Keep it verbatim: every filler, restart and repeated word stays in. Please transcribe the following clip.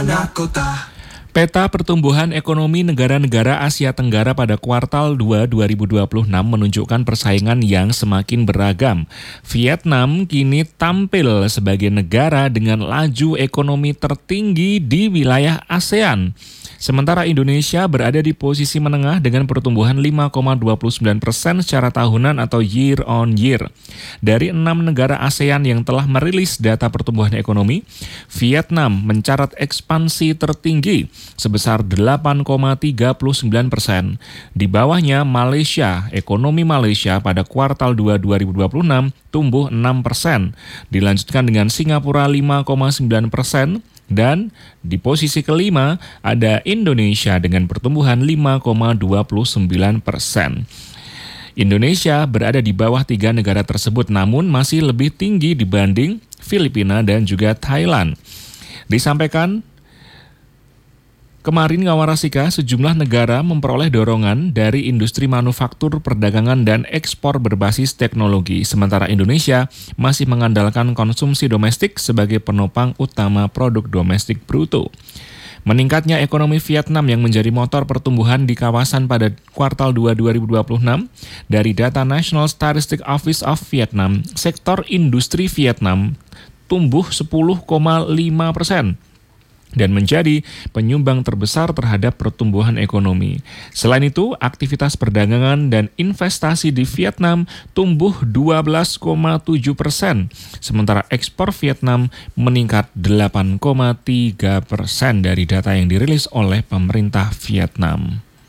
Peta pertumbuhan ekonomi negara-negara Asia Tenggara pada kuartal dua dua ribu dua puluh enam menunjukkan persaingan yang semakin beragam. Vietnam kini tampil sebagai negara dengan laju ekonomi tertinggi di wilayah ASEAN. Sementara Indonesia berada di posisi menengah dengan pertumbuhan lima koma dua sembilan persen secara tahunan atau year on year. Dari enam negara ASEAN yang telah merilis data pertumbuhan ekonomi, Vietnam mencatat ekspansi tertinggi sebesar delapan koma tiga sembilan persen. Di bawahnya Malaysia, ekonomi Malaysia pada kuartal dua dua ribu dua puluh enam tumbuh enam persen. Dilanjutkan dengan Singapura lima koma sembilan persen. Dan di posisi kelima ada Indonesia dengan pertumbuhan lima koma dua sembilan persen. Indonesia berada di bawah tiga negara tersebut namun masih lebih tinggi dibanding Filipina dan juga Thailand. Disampaikan kemarin Ngawarasika, sejumlah negara memperoleh dorongan dari industri manufaktur, perdagangan, dan ekspor berbasis teknologi. Sementara Indonesia masih mengandalkan konsumsi domestik sebagai penopang utama produk domestik bruto. Meningkatnya ekonomi Vietnam yang menjadi motor pertumbuhan di kawasan pada kuartal dua dua ribu dua puluh enam, dari data National Statistics Office of Vietnam, sektor industri Vietnam tumbuh sepuluh koma lima persen. Dan menjadi penyumbang terbesar terhadap pertumbuhan ekonomi. Selain itu, aktivitas perdagangan dan investasi di Vietnam tumbuh dua belas koma tujuh persen, sementara ekspor Vietnam meningkat delapan koma tiga persen dari data yang dirilis oleh pemerintah Vietnam.